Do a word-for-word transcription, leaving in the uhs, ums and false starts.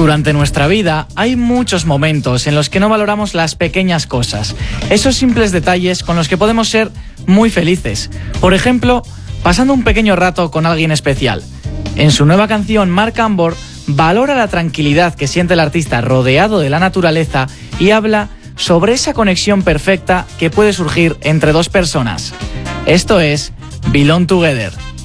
Durante nuestra vida hay muchos momentos en los que no valoramos las pequeñas cosas, esos simples detalles con los que podemos ser muy felices. Por ejemplo, pasando un pequeño rato con alguien especial. En su nueva canción, Marc Ambor valora la tranquilidad que siente el artista rodeado de la naturaleza y habla sobre esa conexión perfecta que puede surgir entre dos personas. Esto es Belong Together.